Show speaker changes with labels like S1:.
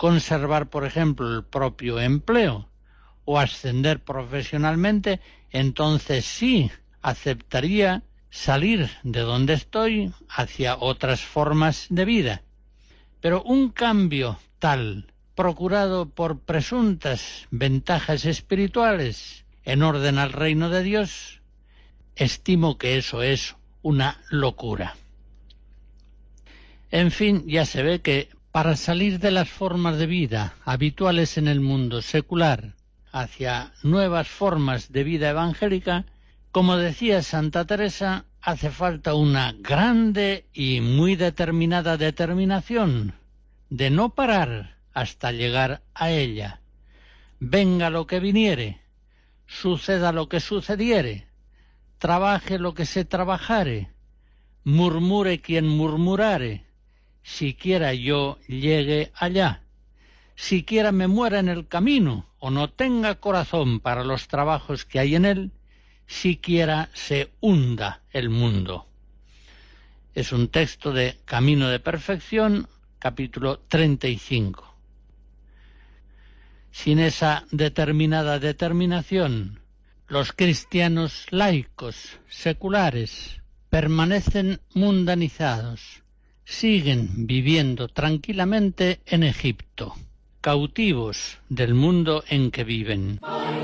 S1: conservar, por ejemplo, el propio empleo o ascender profesionalmente, entonces sí aceptaría salir de donde estoy hacia otras formas de vida. Pero un cambio tal, procurado por presuntas ventajas espirituales en orden al reino de Dios, estimo que eso es una locura. En fin, ya se ve que para salir de las formas de vida habituales en el mundo secular hacia nuevas formas de vida evangélica, como decía Santa Teresa, hace falta una grande y muy determinada determinación de no parar hasta llegar a ella. Venga lo que viniere, suceda lo que sucediere, trabaje lo que se trabajare, murmure quien murmurare, siquiera yo llegue allá, siquiera me muera en el camino o no tenga corazón para los trabajos que hay en él, siquiera se hunda el mundo. Es un texto de Camino de Perfección, capítulo 35. Sin esa determinada determinación, los cristianos laicos, seculares, permanecen mundanizados, siguen viviendo tranquilamente en Egipto, cautivos del mundo en que viven.